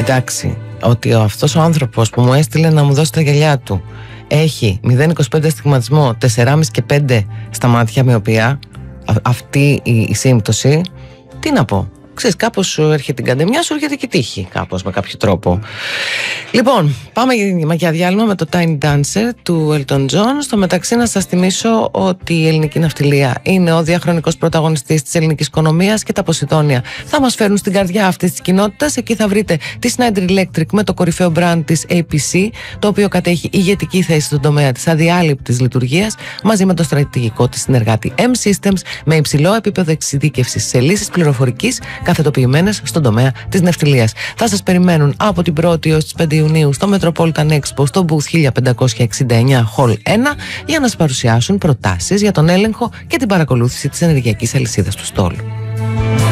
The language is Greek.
Εντάξει, ότι αυτός ο άνθρωπος που μου έστειλε να μου δώσει τα γυαλιά του έχει 0,25 αστιγματισμό, 4,5 και 5 στα μάτια μοιοπία, αυτή η σύμπτωση, τι να πω. Ξέρεις, κάπως σου έρχεται την καντεμιά, σου έρχεται και τύχη κάπως με κάποιο τρόπο. Λοιπόν, πάμε για διάλειμμα με το Tiny Dancer του Elton John. Στο μεταξύ να σας θυμίσω ότι η ελληνική ναυτιλία είναι ο διαχρονικός πρωταγωνιστής της ελληνικής οικονομίας και τα Ποσειδόνια θα μας φέρουν στην καρδιά αυτής της κοινότητας. Εκεί θα βρείτε τη Schneider Electric με το κορυφαίο brand της APC, το οποίο κατέχει ηγετική θέση στον τομέα της αδιάλειπτης λειτουργίας, μαζί με το στρατηγικό της συνεργάτη M-Systems, με υψηλό επίπεδο εξειδίκευσης σε λύσεις πληροφορικής καθετοποιημένες στον τομέα της ναυτιλίας. Θα σας περιμένουν από την 1η έως τις 5 Ιουνίου στο Metropolitan Expo στο booth 1569 Hall 1 για να σας παρουσιάσουν προτάσεις για τον έλεγχο και την παρακολούθηση της ενεργειακής αλυσίδας του στόλου.